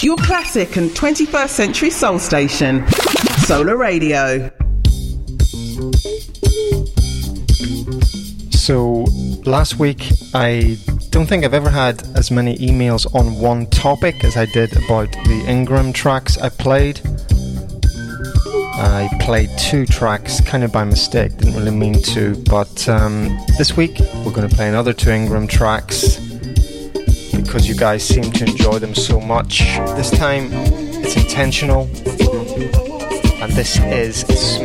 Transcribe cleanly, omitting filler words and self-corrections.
Your classic and 21st century soul station. Solar Radio. So, last week, I don't think I've ever had as many emails on one topic as I did about the Ingram tracks I played. I played 2 tracks kind of by mistake, didn't really mean to, but this week we're going to play another 2 Ingram tracks because you guys seem to enjoy them so much. This time it's intentional, and this is